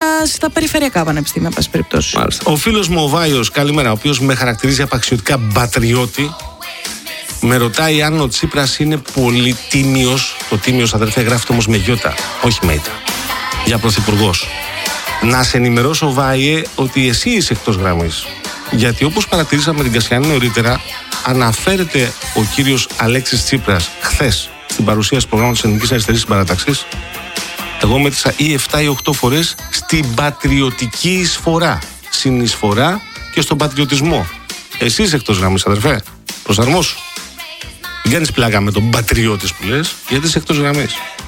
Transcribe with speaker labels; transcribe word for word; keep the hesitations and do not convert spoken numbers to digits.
Speaker 1: στα περιφερειακά πανεπιστήμια, εν πάση περιπτώσει.
Speaker 2: Ο φίλος μου ο Βάιος, καλημέρα, ο οποίος με χαρακτηρίζει απαξιωτικά μπατριώτη, με ρωτάει αν ο Τσίπρας είναι πολύ τίμιος. Το τίμιος, αδερφέ, γράφεται όμως με γιώτα, όχι με ήτα, για πρωθυπουργός. Να σε ενημερώσω, Βάιε, ότι εσύ είσαι εκτός γραμμής. Γιατί όπως παρατηρήσαμε την Κασιανή νωρίτερα, αναφέρεται ο κύριος Αλέξης Τσίπρας χθες στην παρουσίαση του προγράμματος της Ελληνικής Αριστερής Συμπαράταξης. Εγώ μέτρησα ή επτά ή οκτώ φορές στην πατριωτική εισφορά. Συνεισφορά και στον πατριωτισμό. Εσύ είσαι εκτός γραμμής, αδερφέ. Προσαρμόσου. Μην κάνεις πλάκα με τον πατριώτης που λες, γιατί είσαι εκτός γραμμής.